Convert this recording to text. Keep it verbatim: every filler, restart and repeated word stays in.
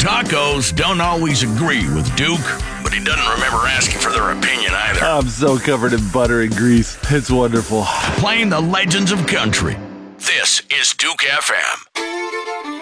tacos don't always agree with Duke, but he doesn't remember asking for their opinion either. I'm so covered in butter and grease. It's wonderful. Playing the legends of country. This is Duke F M.